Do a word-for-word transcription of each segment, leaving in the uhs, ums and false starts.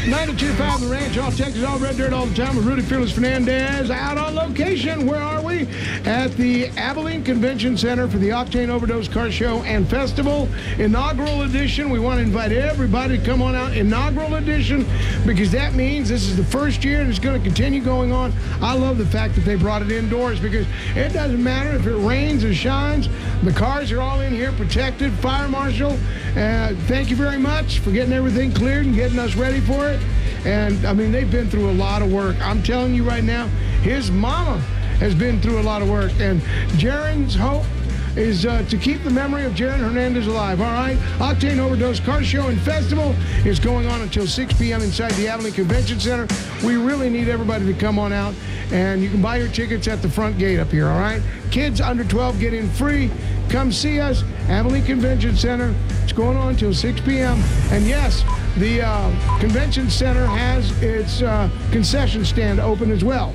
ninety-two point five The Ranch, all Texas, all red dirt, all the time with Rudy Fearless Fernandez. Out on location, where are we? At the Abilene Convention Center for the Octane Overdose Car Show and Festival. Inaugural edition. We want to invite everybody to come on out. Inaugural edition, because that means this is the first year and it's going to continue going on. I love the fact that they brought it indoors, because it doesn't matter if it rains or shines. The cars are all in here protected. Fire marshal, uh, thank you very much for getting everything cleared and getting us ready for it. And I mean, they've been through a lot of work. I'm telling you right now, his mama has been through a lot of work. And Jaron's hope is uh, to keep the memory of Jaron Hernandez alive. All right, Octane Overdose Car Show and Festival is going on until six p.m. inside the Abilene Convention Center. We really need everybody to come on out, and you can buy your tickets at the front gate up here. All right, kids under twelve get in free. Come see us, Abilene Convention Center. It's going on until six p.m. And yes, the uh, convention center has its uh, concession stand open as well.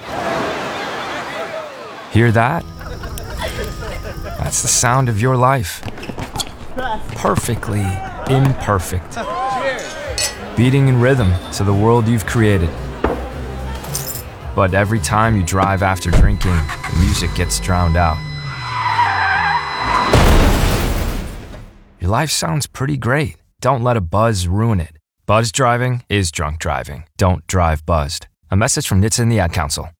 Hear that? That's the sound of your life. Perfectly imperfect. Beating in rhythm to the world you've created. But every time you drive after drinking, the music gets drowned out. Your life sounds pretty great. Don't let a buzz ruin it. Buzz driving is drunk driving. Don't drive buzzed. A message from N H T S A and the Ad Council.